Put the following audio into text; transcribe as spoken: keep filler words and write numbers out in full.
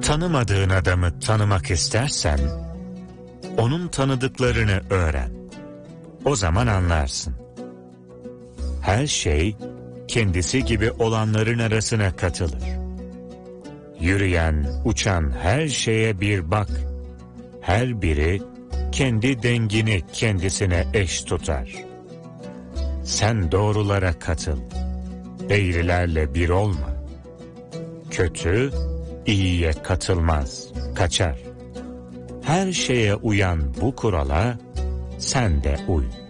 Tanımadığın adamı tanımak istersen, onun tanıdıklarını öğren. O zaman anlarsın. Her şey, kendisi gibi olanların arasına katılır. Yürüyen, uçan her şeye bir bak. Her biri, kendi dengini kendisine eş tutar. Sen doğrulara katıl. Eğrilerle bir olma. Kötü, iyiye katılmaz, kaçar. Her şeye uyan bu kurala sen de uy.